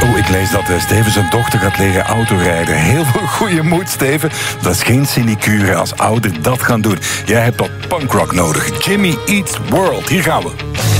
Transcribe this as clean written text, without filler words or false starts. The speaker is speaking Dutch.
Oh, ik lees dat Steven zijn dochter gaat leren autorijden. Heel veel goede moed, Steven. Dat is geen sinecure als ouder dat gaan doen. Jij hebt wat punkrock nodig. Jimmy Eats World. Hier gaan we.